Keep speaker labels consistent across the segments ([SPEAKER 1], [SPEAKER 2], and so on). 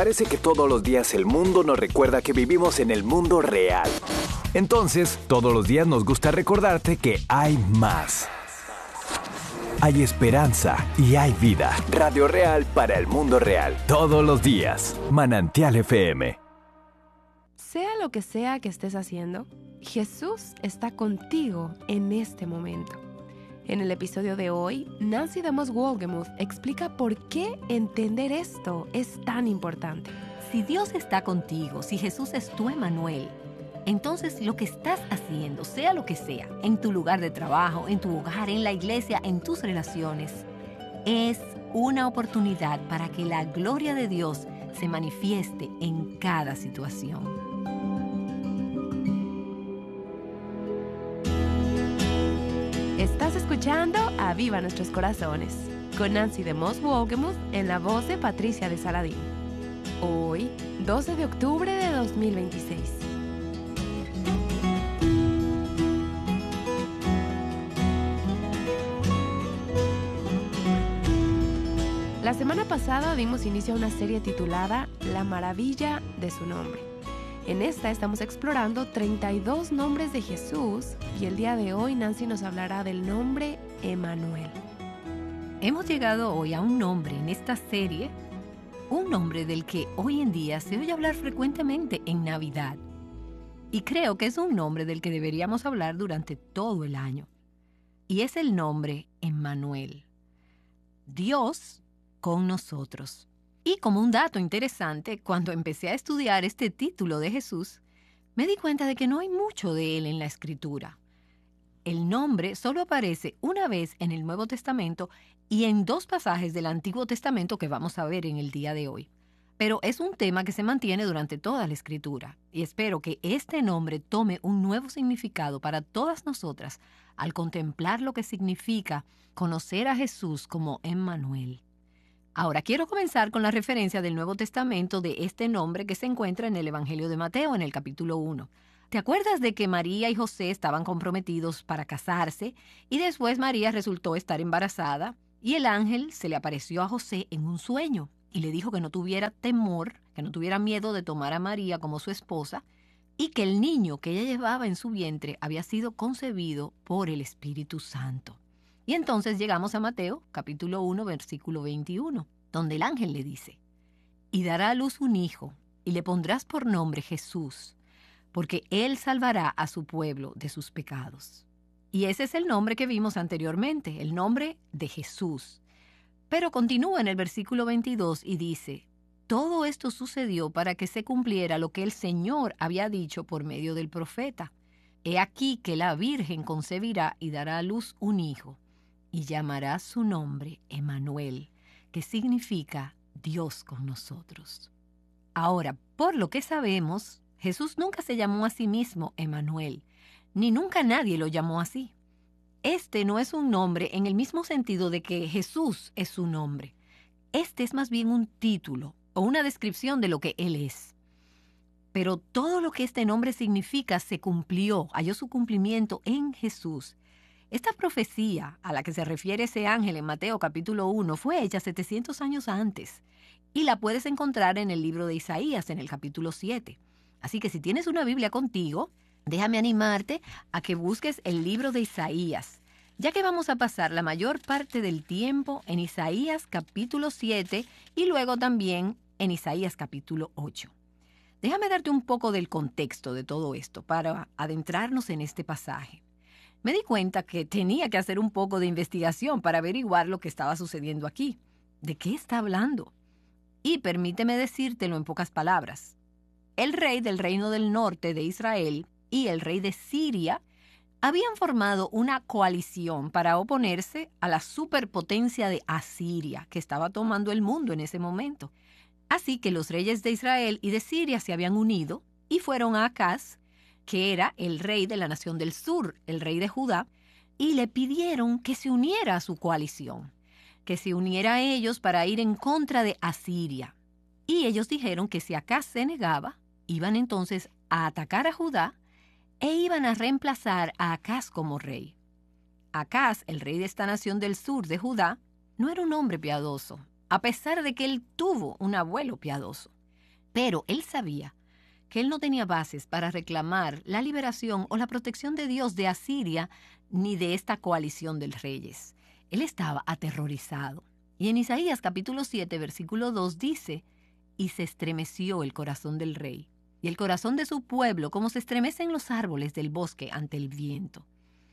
[SPEAKER 1] parece que todos los días el mundo nos recuerda que vivimos en el mundo real. Entonces, todos los días nos gusta recordarte que hay más. Hay esperanza y hay vida. Radio Real para el mundo real. Todos los días. Manantial FM.
[SPEAKER 2] Sea lo que sea que estés haciendo, Jesús está contigo en este momento. En el episodio de hoy, Nancy DeMoss Wolgemuth explica por qué entender esto es tan importante.
[SPEAKER 3] Si Dios está contigo, si Jesús es tu Emmanuel, entonces lo que estás haciendo, sea lo que sea, en tu lugar de trabajo, en tu hogar, en la iglesia, en tus relaciones, es una oportunidad para que la gloria de Dios se manifieste en cada situación.
[SPEAKER 2] Estás escuchando Aviva Nuestros Corazones, con Nancy DeMoss Wolgemuth en la voz de Patricia de Saladín. Hoy, 12 de octubre de 2026. La semana pasada dimos inicio a una serie titulada La maravilla de su nombre. En esta estamos explorando 32 nombres de Jesús y el día de hoy Nancy nos hablará del nombre Emmanuel.
[SPEAKER 3] Hemos llegado hoy a un nombre en esta serie, un nombre del que hoy en día se oye hablar frecuentemente en Navidad. Y creo que es un nombre del que deberíamos hablar durante todo el año. Y es el nombre Emmanuel. Dios con nosotros. Y como un dato interesante, cuando empecé a estudiar este título de Jesús, me di cuenta de que no hay mucho de él en la Escritura. El nombre solo aparece una vez en el Nuevo Testamento y en 2 pasajes del Antiguo Testamento que vamos a ver en el día de hoy. Pero es un tema que se mantiene durante toda la Escritura, y espero que este nombre tome un nuevo significado para todas nosotras al contemplar lo que significa conocer a Jesús como Emmanuel. Ahora quiero comenzar con la referencia del Nuevo Testamento de este nombre que se encuentra en el Evangelio de Mateo en el capítulo 1. ¿Te acuerdas de que María y José estaban comprometidos para casarse y después María resultó estar embarazada y el ángel se le apareció a José en un sueño y le dijo que no tuviera temor, que no tuviera miedo de tomar a María como su esposa y que el niño que ella llevaba en su vientre había sido concebido por el Espíritu Santo? Y entonces llegamos a Mateo, capítulo 1, versículo 21, donde el ángel le dice: «Y dará a luz un hijo, y le pondrás por nombre Jesús, porque él salvará a su pueblo de sus pecados». Y ese es el nombre que vimos anteriormente, el nombre de Jesús. Pero continúa en el versículo 22 y dice: «Todo esto sucedió para que se cumpliera lo que el Señor había dicho por medio del profeta. He aquí que la Virgen concebirá y dará a luz un hijo, y llamará su nombre Emmanuel, que significa Dios con nosotros». Ahora, por lo que sabemos, Jesús nunca se llamó a sí mismo Emmanuel, ni nunca nadie lo llamó así. Este no es un nombre en el mismo sentido de que Jesús es su nombre. Este es más bien un título o una descripción de lo que Él es. Pero todo lo que este nombre significa se cumplió, halló su cumplimiento en Jesús. Esta profecía a la que se refiere ese ángel en Mateo capítulo 1 fue hecha 700 años antes y la puedes encontrar en el libro de Isaías en el capítulo 7. Así que si tienes una Biblia contigo, déjame animarte a que busques el libro de Isaías, ya que vamos a pasar la mayor parte del tiempo en Isaías capítulo 7 y luego también en Isaías capítulo 8. Déjame darte un poco del contexto de todo esto para adentrarnos en este pasaje. Me di cuenta que tenía que hacer un poco de investigación para averiguar lo que estaba sucediendo aquí. ¿De qué está hablando? Y permíteme decírtelo en pocas palabras. El rey del reino del norte de Israel y el rey de Siria habían formado una coalición para oponerse a la superpotencia de Asiria, que estaba tomando el mundo en ese momento. Así que los reyes de Israel y de Siria se habían unido y fueron a Acaz, que era el rey de la nación del sur, el rey de Judá, y le pidieron que se uniera a su coalición, que se uniera a ellos para ir en contra de Asiria. Y ellos dijeron que si Acaz se negaba, iban entonces a atacar a Judá e iban a reemplazar a Acaz como rey. Acaz, el rey de esta nación del sur de Judá, no era un hombre piadoso, a pesar de que él tuvo un abuelo piadoso. Pero él sabía que él no tenía bases para reclamar la liberación o la protección de Dios de Asiria ni de esta coalición de reyes. Él estaba aterrorizado. Y en Isaías capítulo 7, versículo 2 dice: «Y se estremeció el corazón del rey, y el corazón de su pueblo, como se estremecen los árboles del bosque ante el viento».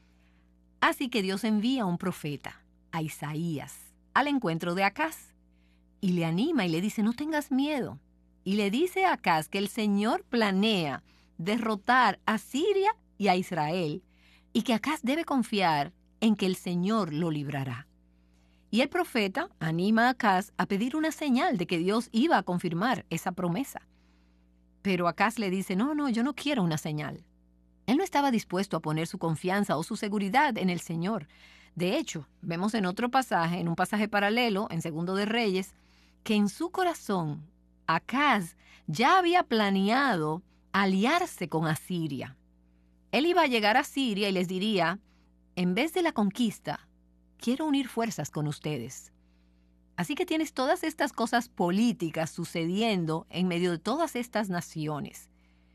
[SPEAKER 3] Así que Dios envía a un profeta, a Isaías, al encuentro de Acaz, y le anima y le dice: «No tengas miedo». Y le dice a Acaz que el Señor planea derrotar a Siria y a Israel, y que Acaz debe confiar en que el Señor lo librará. Y el profeta anima a Acaz a pedir una señal de que Dios iba a confirmar esa promesa. Pero Acaz le dice: no, yo no quiero una señal. Él no estaba dispuesto a poner su confianza o su seguridad en el Señor. De hecho, vemos en otro pasaje, en un pasaje paralelo, en Segundo de Reyes, que en su corazón Acaz ya había planeado aliarse con Asiria. Él iba a llegar a Siria y les diría: en vez de la conquista, quiero unir fuerzas con ustedes. Así que tienes todas estas cosas políticas sucediendo en medio de todas estas naciones.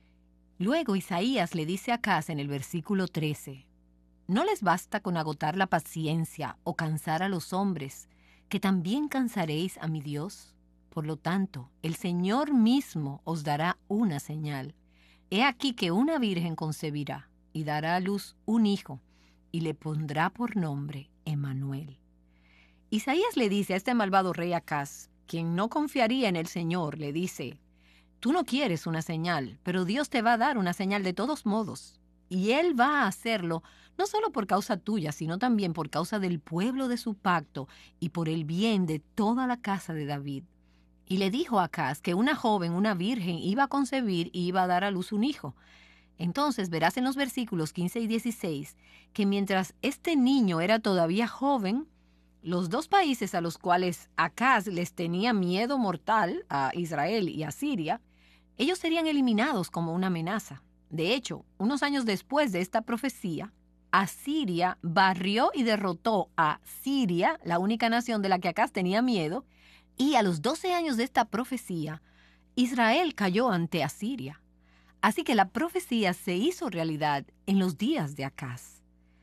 [SPEAKER 3] Luego Isaías le dice a Acaz en el versículo 13: «¿No les basta con agotar la paciencia o cansar a los hombres, que también cansaréis a mi Dios? Por lo tanto, el Señor mismo os dará una señal. He aquí que una virgen concebirá y dará a luz un hijo, y le pondrá por nombre Emmanuel». Isaías le dice a este malvado rey Acaz, quien no confiaría en el Señor, le dice: «Tú no quieres una señal, pero Dios te va a dar una señal de todos modos. Y Él va a hacerlo no solo por causa tuya, sino también por causa del pueblo de su pacto y por el bien de toda la casa de David». Y le dijo a Acaz que una joven, una virgen, iba a concebir y iba a dar a luz un hijo. Entonces verás en los versículos 15 y 16 que mientras este niño era todavía joven, los dos países a los cuales Acaz les tenía miedo mortal, a Israel y a Siria, ellos serían eliminados como una amenaza. De hecho, unos años después de esta profecía, Asiria barrió y derrotó a Siria, la única nación de la que Acaz tenía miedo, y a los 12 años de esta profecía, Israel cayó ante Asiria. Así que la profecía se hizo realidad en los días de Acaz.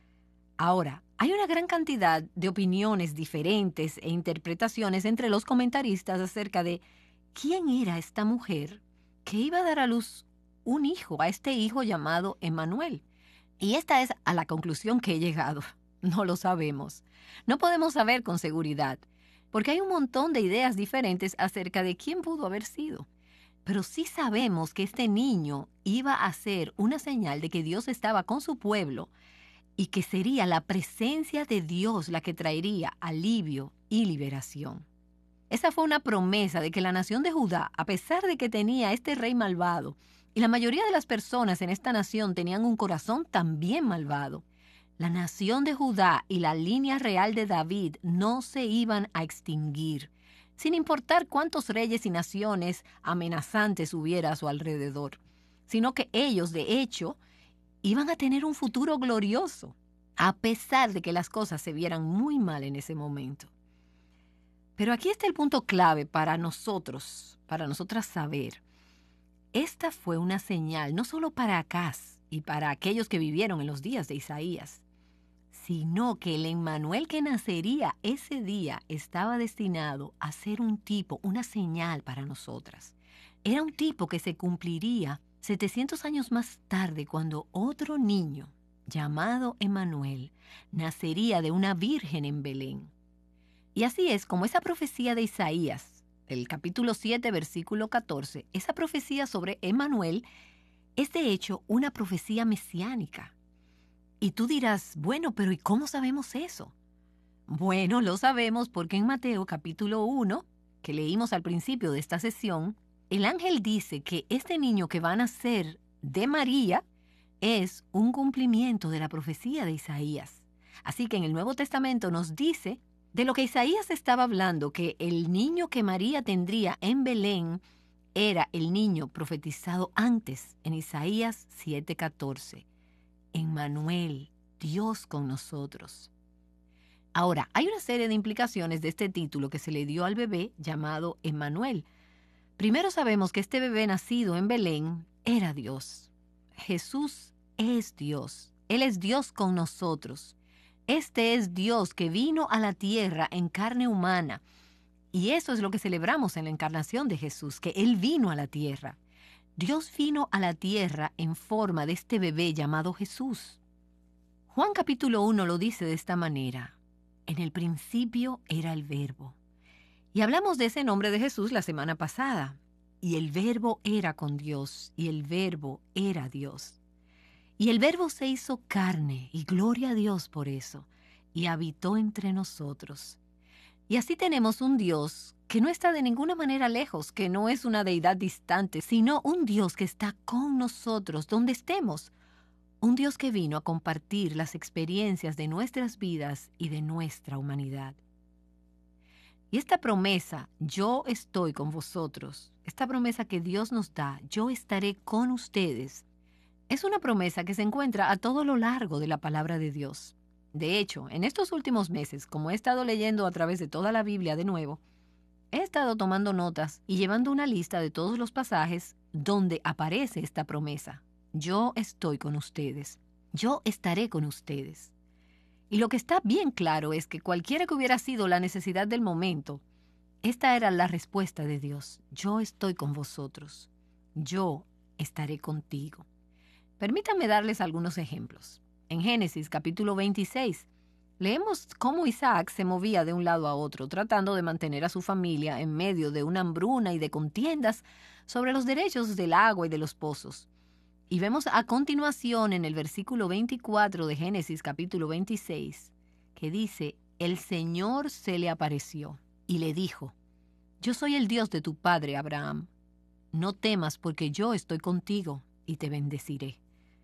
[SPEAKER 3] Ahora, hay una gran cantidad de opiniones diferentes e interpretaciones entre los comentaristas acerca de quién era esta mujer que iba a dar a luz un hijo, a este hijo llamado Emmanuel. Y esta es a la conclusión que he llegado. No lo sabemos. No podemos saber con seguridad, porque hay un montón de ideas diferentes acerca de quién pudo haber sido. Pero sí sabemos que este niño iba a ser una señal de que Dios estaba con su pueblo y que sería la presencia de Dios la que traería alivio y liberación. Esa fue una promesa de que la nación de Judá, a pesar de que tenía este rey malvado, y la mayoría de las personas en esta nación tenían un corazón también malvado, la nación de Judá y la línea real de David no se iban a extinguir, sin importar cuántos reyes y naciones amenazantes hubiera a su alrededor, sino que ellos, de hecho, iban a tener un futuro glorioso, a pesar de que las cosas se vieran muy mal en ese momento. Pero aquí está el punto clave para nosotros, para nosotras saber. Esta fue una señal no solo para Acaz y para aquellos que vivieron en los días de Isaías, sino que el Emmanuel que nacería ese día estaba destinado a ser un tipo, una señal para nosotras. Era un tipo que se cumpliría 700 años más tarde, cuando otro niño, llamado Emmanuel, nacería de una virgen en Belén. Y así es como esa profecía de Isaías, el capítulo 7, versículo 14, esa profecía sobre Emmanuel es de hecho una profecía mesiánica. Y tú dirás, bueno, pero ¿y cómo sabemos eso? Bueno, lo sabemos porque en Mateo capítulo 1, que leímos al principio de esta sesión, el ángel dice que este niño que va a nacer de María es un cumplimiento de la profecía de Isaías. Así que en el Nuevo Testamento nos dice de lo que Isaías estaba hablando, que el niño que María tendría en Belén era el niño profetizado antes en Isaías 7:14. Emmanuel, Dios con nosotros. Ahora, hay una serie de implicaciones de este título que se le dio al bebé llamado Emmanuel. Primero sabemos que este bebé nacido en Belén era Dios. Jesús es Dios. Él es Dios con nosotros. Este es Dios que vino a la tierra en carne humana. Y eso es lo que celebramos en la encarnación de Jesús, que Él vino a la tierra. Dios vino a la tierra en forma de este bebé llamado Jesús. Juan capítulo 1 lo dice de esta manera: en el principio era el Verbo. Y hablamos de ese nombre de Jesús la semana pasada. Y el Verbo era con Dios, y el Verbo era Dios. Y el Verbo se hizo carne, y gloria a Dios por eso, y habitó entre nosotros. Y así tenemos un Dios que no está de ninguna manera lejos, que no es una deidad distante, sino un Dios que está con nosotros donde estemos. Un Dios que vino a compartir las experiencias de nuestras vidas y de nuestra humanidad. Y esta promesa, yo estoy con vosotros, esta promesa que Dios nos da, yo estaré con ustedes, es una promesa que se encuentra a todo lo largo de la palabra de Dios. De hecho, en estos últimos meses, como he estado leyendo a través de toda la Biblia de nuevo, he estado tomando notas y llevando una lista de todos los pasajes donde aparece esta promesa. Yo estoy con ustedes. Yo estaré con ustedes. Y lo que está bien claro es que cualquiera que hubiera sido la necesidad del momento, esta era la respuesta de Dios. Yo estoy con vosotros. Yo estaré contigo. Permítanme darles algunos ejemplos. En Génesis capítulo 26, leemos cómo Isaac se movía de un lado a otro, tratando de mantener a su familia en medio de una hambruna y de contiendas sobre los derechos del agua y de los pozos. Y vemos a continuación en el versículo 24 de Génesis capítulo 26, que dice: el Señor se le apareció y le dijo: yo soy el Dios de tu padre Abraham. No temas, porque yo estoy contigo y te bendeciré.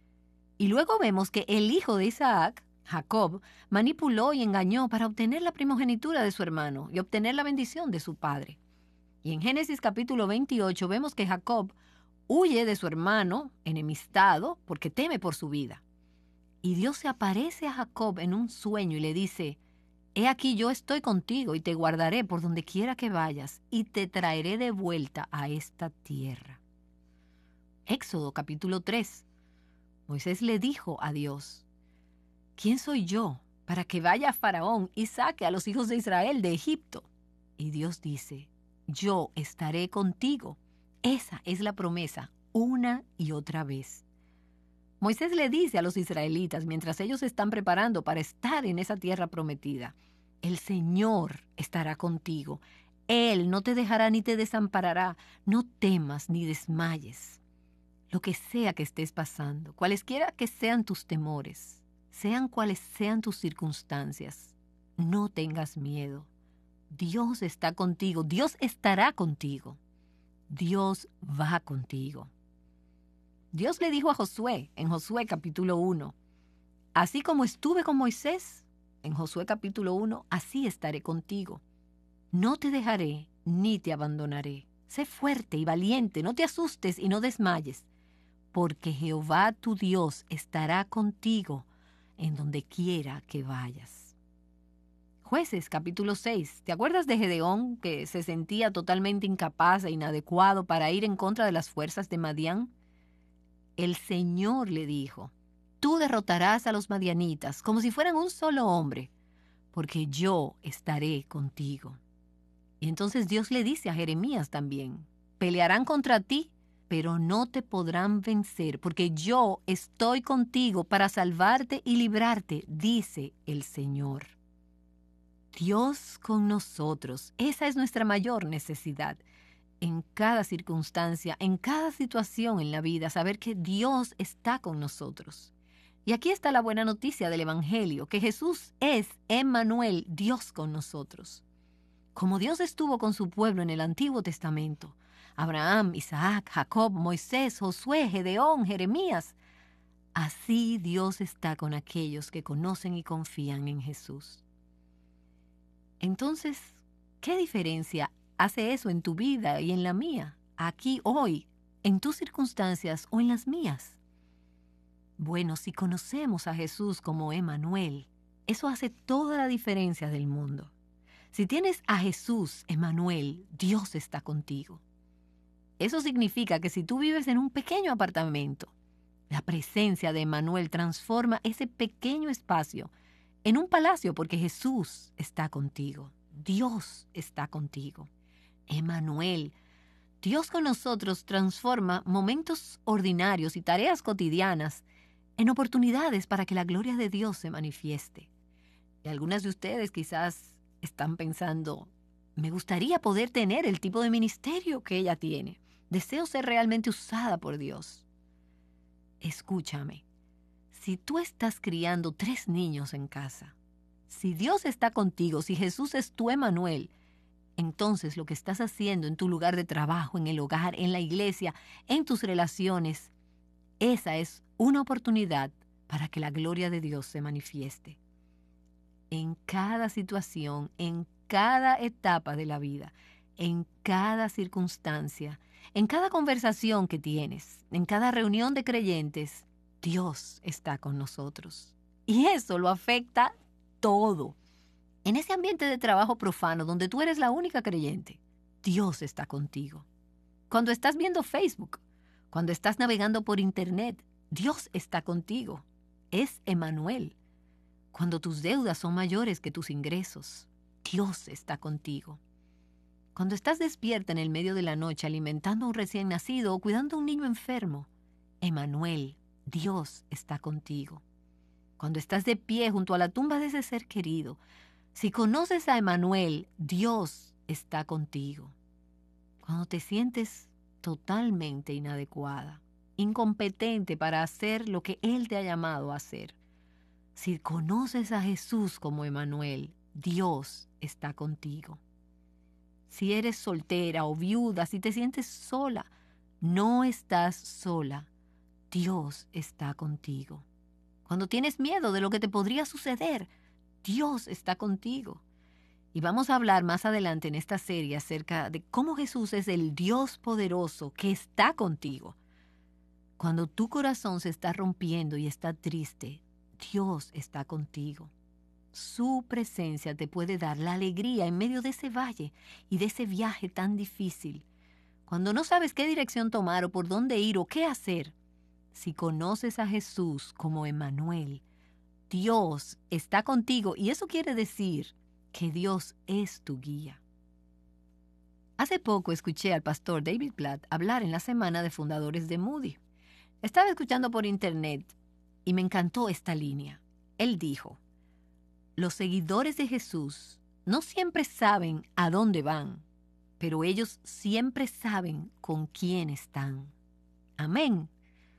[SPEAKER 3] Y luego vemos que el hijo de Isaac, Jacob, manipuló y engañó para obtener la primogenitura de su hermano y obtener la bendición de su padre. Y en Génesis capítulo 28 vemos que Jacob huye de su hermano, enemistado, porque teme por su vida. Y Dios se aparece a Jacob en un sueño y le dice: he aquí yo estoy contigo y te guardaré por donde quiera que vayas y te traeré de vuelta a esta tierra. Éxodo capítulo 3. Moisés le dijo a Dios: ¿quién soy yo para que vaya a Faraón y saque a los hijos de Israel de Egipto? Y Dios dice: yo estaré contigo. Esa es la promesa, una y otra vez. Moisés le dice a los israelitas, mientras ellos se están preparando para estar en esa tierra prometida: el Señor estará contigo. Él no te dejará ni te desamparará. No temas ni desmayes. Lo que sea que estés pasando, cualesquiera que sean tus temores, sean cuales sean tus circunstancias, no tengas miedo. Dios está contigo. Dios estará contigo. Dios va contigo. Dios le dijo a Josué, en Josué capítulo 1, así como estuve con Moisés, en Josué capítulo 1, así estaré contigo. No te dejaré ni te abandonaré. Sé fuerte y valiente, no te asustes y no desmayes, porque Jehová tu Dios estará contigo en donde quiera que vayas. Jueces capítulo 6. ¿Te acuerdas de Gedeón, que se sentía totalmente incapaz e inadecuado para ir en contra de las fuerzas de Madián? El Señor le dijo: tú derrotarás a los madianitas como si fueran un solo hombre, porque yo estaré contigo. Y entonces Dios le dice a Jeremías también: pelearán contra ti, pero no te podrán vencer, porque yo estoy contigo para salvarte y librarte, dice el Señor. Dios con nosotros, esa es nuestra mayor necesidad. En cada circunstancia, en cada situación en la vida, saber que Dios está con nosotros. Y aquí está la buena noticia del Evangelio, que Jesús es Emmanuel, Dios con nosotros. Como Dios estuvo con su pueblo en el Antiguo Testamento, Abraham, Isaac, Jacob, Moisés, Josué, Gedeón, Jeremías, así Dios está con aquellos que conocen y confían en Jesús. Entonces, ¿qué diferencia hace eso en tu vida y en la mía, aquí, hoy, en tus circunstancias o en las mías? Bueno, si conocemos a Jesús como Emmanuel, eso hace toda la diferencia del mundo. Si tienes a Jesús, Emmanuel, Dios está contigo. Eso significa que si tú vives en un pequeño apartamento, la presencia de Emmanuel transforma ese pequeño espacio en un palacio porque Jesús está contigo. Dios está contigo. Emmanuel, Dios con nosotros transforma momentos ordinarios y tareas cotidianas en oportunidades para que la gloria de Dios se manifieste. Y algunas de ustedes quizás están pensando, me gustaría poder tener el tipo de ministerio que ella tiene. Deseo ser realmente usada por Dios. Escúchame, si tú estás criando 3 niños en casa, si Dios está contigo, si Jesús es tu Emmanuel, entonces lo que estás haciendo en tu lugar de trabajo, en el hogar, en la iglesia, en tus relaciones, esa es una oportunidad para que la gloria de Dios se manifieste. En cada situación, en cada etapa de la vida, en cada circunstancia, en cada conversación que tienes, en cada reunión de creyentes, Dios está con nosotros. Y eso lo afecta todo. En ese ambiente de trabajo profano donde tú eres la única creyente, Dios está contigo. Cuando estás viendo Facebook, cuando estás navegando por internet, Dios está contigo. Es Emmanuel. Cuando tus deudas son mayores que tus ingresos, Dios está contigo. Cuando estás despierta en el medio de la noche alimentando a un recién nacido o cuidando a un niño enfermo, Emmanuel, Dios está contigo. Cuando estás de pie junto a la tumba de ese ser querido, si conoces a Emmanuel, Dios está contigo. Cuando te sientes totalmente inadecuada, incompetente para hacer lo que Él te ha llamado a hacer, si conoces a Jesús como Emmanuel, Dios está contigo. Si eres soltera o viuda, si te sientes sola, no estás sola. Dios está contigo. Cuando tienes miedo de lo que te podría suceder, Dios está contigo. Y vamos a hablar más adelante en esta serie acerca de cómo Jesús es el Dios poderoso que está contigo. Cuando tu corazón se está rompiendo y está triste, Dios está contigo. Su presencia te puede dar la alegría en medio de ese valle y de ese viaje tan difícil. Cuando no sabes qué dirección tomar o por dónde ir o qué hacer, si conoces a Jesús como Emmanuel, Dios está contigo y eso quiere decir que Dios es tu guía. Hace poco escuché al pastor David Platt hablar en la semana de fundadores de Moody. Estaba escuchando por internet y me encantó esta línea. Él dijo, los seguidores de Jesús no siempre saben a dónde van, pero ellos siempre saben con quién están. Amén.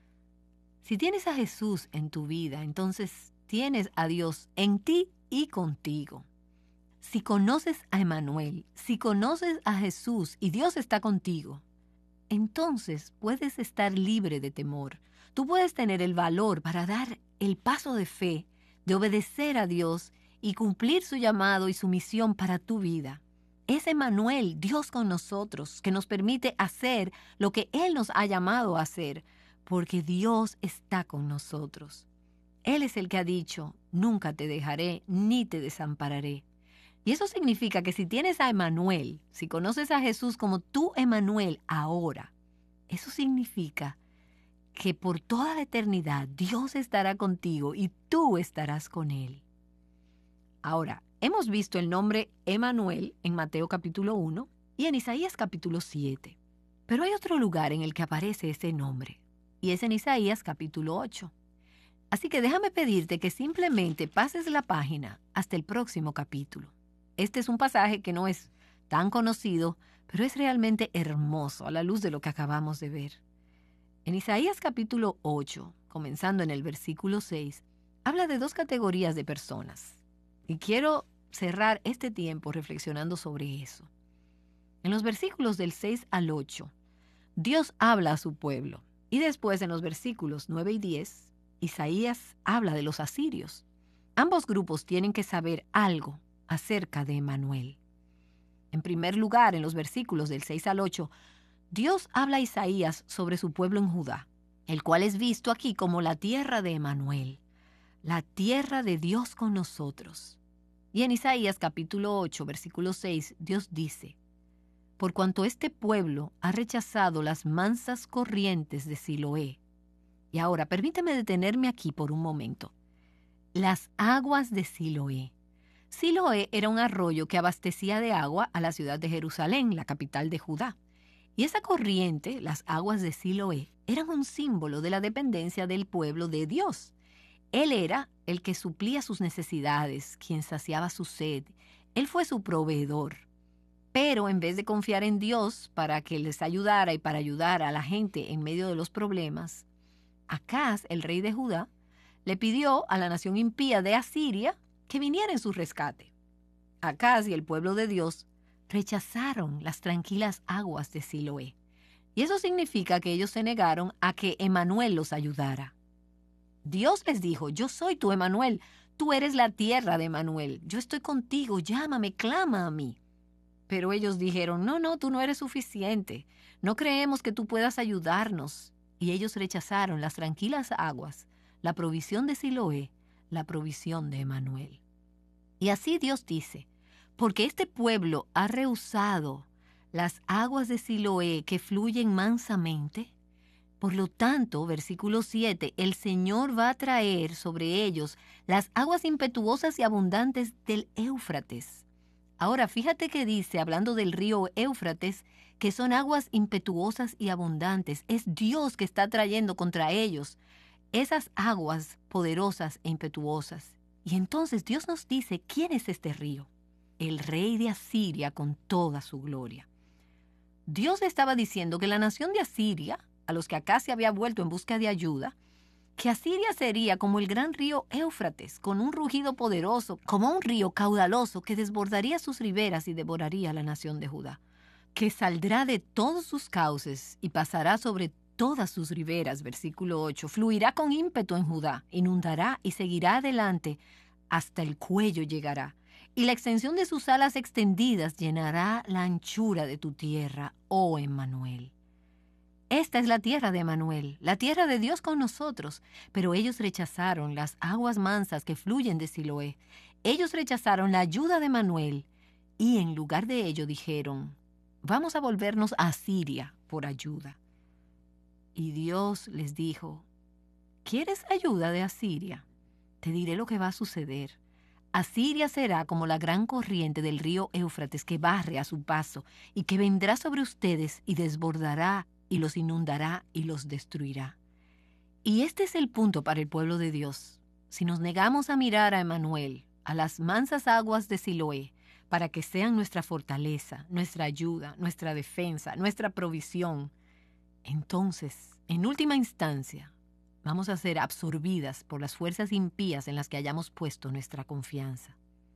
[SPEAKER 3] Si tienes a Jesús en tu vida, entonces tienes a Dios en ti y contigo. Si conoces a Emmanuel, si conoces a Jesús y Dios está contigo, entonces puedes estar libre de temor. Tú puedes tener el valor para dar el paso de fe, de obedecer a Dios y cumplir su llamado y su misión para tu vida. Es Emmanuel, Dios con nosotros, que nos permite hacer lo que Él nos ha llamado a hacer, porque Dios está con nosotros. Él es el que ha dicho, nunca te dejaré ni te desampararé. Y eso significa que si tienes a Emmanuel, si conoces a Jesús como tu Emmanuel ahora, eso significa que por toda la eternidad Dios estará contigo y tú estarás con Él. Ahora, hemos visto el nombre Emmanuel en Mateo capítulo 1 y en Isaías capítulo 7. Pero hay otro lugar en el que aparece ese nombre, y es en Isaías capítulo 8. Así que déjame pedirte que simplemente pases la página hasta el próximo capítulo. Este es un pasaje que no es tan conocido, pero es realmente hermoso a la luz de lo que acabamos de ver. En Isaías capítulo 8, comenzando en el versículo 6, habla de 2 categorías de personas. Y quiero cerrar este tiempo reflexionando sobre eso. En los versículos del 6 al 8, Dios habla a su pueblo. Y después en los versículos 9 y 10, Isaías habla de los asirios. Ambos grupos tienen que saber algo acerca de Emmanuel. En primer lugar, en los versículos del 6 al 8, Dios habla a Isaías sobre su pueblo en Judá, el cual es visto aquí como la tierra de Emmanuel, la tierra de Dios con nosotros. Y en Isaías capítulo 8, versículo 6, Dios dice, por cuanto este pueblo ha rechazado las mansas corrientes de Siloé. Y ahora, permíteme detenerme aquí por un momento. Las aguas de Siloé. Siloé era un arroyo que abastecía de agua a la ciudad de Jerusalén, la capital de Judá. Y esa corriente, las aguas de Siloé, eran un símbolo de la dependencia del pueblo de Dios. Él era el que suplía sus necesidades, quien saciaba su sed. Él fue su proveedor. Pero en vez de confiar en Dios para que les ayudara y para ayudar a la gente en medio de los problemas, Acaz, el rey de Judá, le pidió a la nación impía de Asiria que viniera en su rescate. Acaz y el pueblo de Dios rechazaron las tranquilas aguas de Siloé. Y eso significa que ellos se negaron a que Emanuel los ayudara. Dios les dijo: yo soy tu Emanuel, tú eres la tierra de Emanuel, yo estoy contigo, llámame, clama a mí. Pero ellos dijeron: no, tú no eres suficiente, no creemos que tú puedas ayudarnos. Y ellos rechazaron las tranquilas aguas, la provisión de Siloé, la provisión de Emanuel. Y así Dios dice: porque este pueblo ha rehusado las aguas de Siloé que fluyen mansamente, por lo tanto, versículo 7, el Señor va a traer sobre ellos las aguas impetuosas y abundantes del Éufrates. Ahora, fíjate que dice, hablando del río Éufrates, que son aguas impetuosas y abundantes. Es Dios que está trayendo contra ellos esas aguas poderosas e impetuosas. Y entonces Dios nos dice: ¿quién es este río? El rey de Asiria con toda su gloria. Dios le estaba diciendo que la nación de Asiria, a los que Acaz se había vuelto en busca de ayuda, que Asiria sería como el gran río Éufrates, con un rugido poderoso, como un río caudaloso que desbordaría sus riberas y devoraría a la nación de Judá, que saldrá de todos sus cauces y pasará sobre todas sus riberas, versículo 8, fluirá con ímpetu en Judá, inundará y seguirá adelante, hasta el cuello llegará, y la extensión de sus alas extendidas llenará la anchura de tu tierra, oh Emmanuel. Esta es la tierra de Emmanuel, la tierra de Dios con nosotros, pero ellos rechazaron las aguas mansas que fluyen de Siloé. Ellos rechazaron la ayuda de Emmanuel y en lugar de ello dijeron: vamos a volvernos a Asiria por ayuda. Y Dios les dijo: ¿quieres ayuda de Asiria? Te diré lo que va a suceder. Asiria será como la gran corriente del río Éufrates que barre a su paso y que vendrá sobre ustedes y desbordará y los inundará y los destruirá. Y este es el punto para el pueblo de Dios. Si nos negamos a mirar a Emmanuel, a las mansas aguas de Siloé, para que sean nuestra fortaleza, nuestra ayuda, nuestra defensa, nuestra provisión, entonces, en última instancia, vamos a ser absorbidas por las fuerzas impías en las que hayamos puesto nuestra confianza.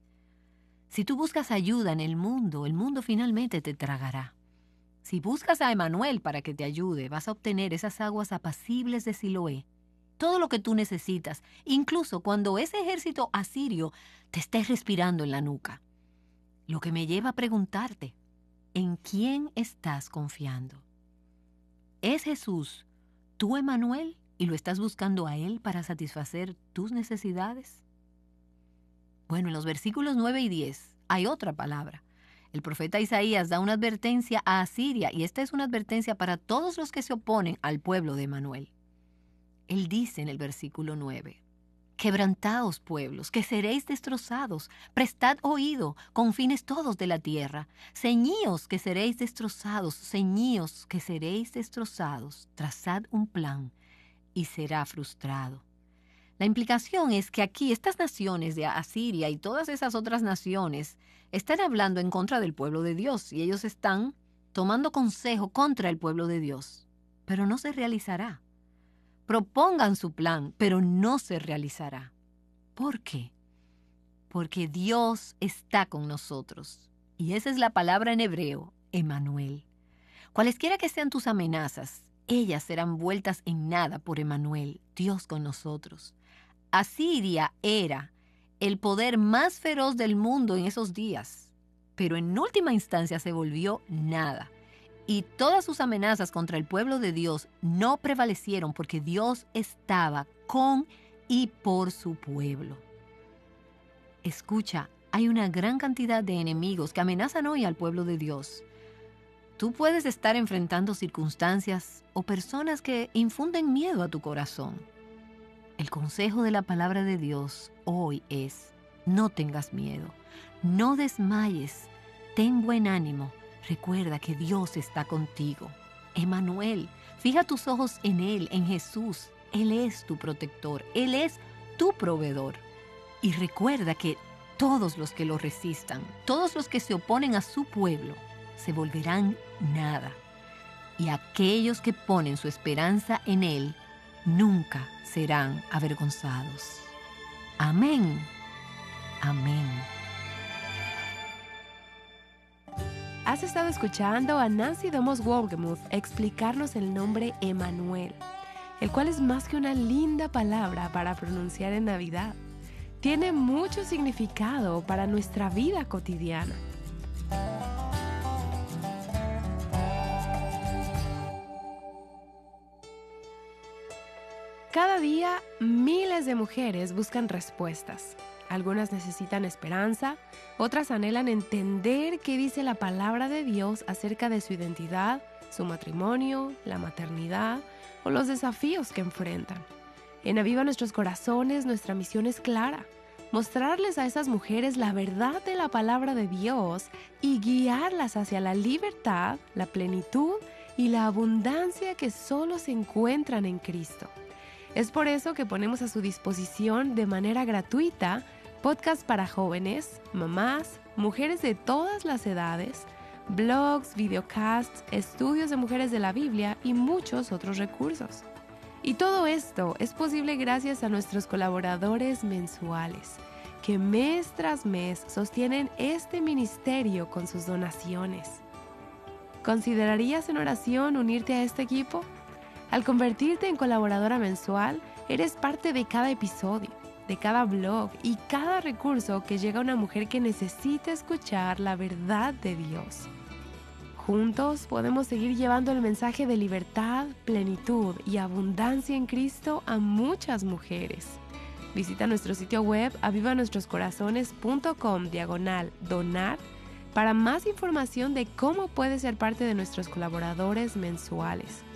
[SPEAKER 3] Si tú buscas ayuda en el mundo finalmente te tragará. Si buscas a Emmanuel para que te ayude, vas a obtener esas aguas apacibles de Siloé, todo lo que tú necesitas, incluso cuando ese ejército asirio te esté respirando en la nuca. Lo que me lleva a preguntarte: ¿en quién estás confiando? ¿Es Jesús tu Emmanuel y lo estás buscando a Él para satisfacer tus necesidades? Bueno, en los versículos 9 y 10 hay otra palabra. El profeta Isaías da una advertencia a Asiria, y esta es una advertencia para todos los que se oponen al pueblo de Emmanuel. Él dice en el versículo 9: quebrantaos, pueblos, que seréis destrozados, prestad oído, confines todos de la tierra, ceñíos, que seréis destrozados, ceñíos, que seréis destrozados, trazad un plan, y será frustrado. La implicación es que aquí estas naciones de Asiria y todas esas otras naciones están hablando en contra del pueblo de Dios, y ellos están tomando consejo contra el pueblo de Dios, pero no se realizará. Propongan su plan, pero no se realizará. ¿Por qué? Porque Dios está con nosotros, y esa es la palabra en hebreo, Emmanuel. Cualesquiera que sean tus amenazas, ellas serán vueltas en nada por Emmanuel, Dios con nosotros. Asiria era el poder más feroz del mundo en esos días, pero en última instancia se volvió nada. Y todas sus amenazas contra el pueblo de Dios no prevalecieron porque Dios estaba con y por su pueblo. Escucha, hay una gran cantidad de enemigos que amenazan hoy al pueblo de Dios. Tú puedes estar enfrentando circunstancias o personas que infunden miedo a tu corazón. El consejo de la palabra de Dios hoy es: no tengas miedo, no desmayes, ten buen ánimo. Recuerda que Dios está contigo. Emmanuel, fija tus ojos en Él, en Jesús. Él es tu protector, Él es tu proveedor. Y recuerda que todos los que lo resistan, todos los que se oponen a su pueblo, se volverán nada. Y aquellos que ponen su esperanza en Él, nunca serán avergonzados. Amén. Amén.
[SPEAKER 2] Has estado escuchando a Nancy Demos Wolgemuth explicarnos el nombre Emmanuel, el cual es más que una linda palabra para pronunciar en Navidad. Tiene mucho significado para nuestra vida cotidiana. Cada día, miles de mujeres buscan respuestas. Algunas necesitan esperanza, otras anhelan entender qué dice la palabra de Dios acerca de su identidad, su matrimonio, la maternidad o los desafíos que enfrentan. En Aviva Nuestros Corazones, nuestra misión es clara: mostrarles a esas mujeres la verdad de la palabra de Dios y guiarlas hacia la libertad, la plenitud y la abundancia que solo se encuentran en Cristo. Es por eso que ponemos a su disposición de manera gratuita podcasts para jóvenes, mamás, mujeres de todas las edades, blogs, videocasts, estudios de mujeres de la Biblia y muchos otros recursos. Y todo esto es posible gracias a nuestros colaboradores mensuales, que mes tras mes sostienen este ministerio con sus donaciones. ¿Considerarías en oración unirte a este equipo? Al convertirte en colaboradora mensual, eres parte de cada episodio, de cada blog y cada recurso que llega a una mujer que necesita escuchar la verdad de Dios. Juntos podemos seguir llevando el mensaje de libertad, plenitud y abundancia en Cristo a muchas mujeres. Visita nuestro sitio web avivanuestroscorazones.com/donar para más información de cómo puedes ser parte de nuestros colaboradores mensuales.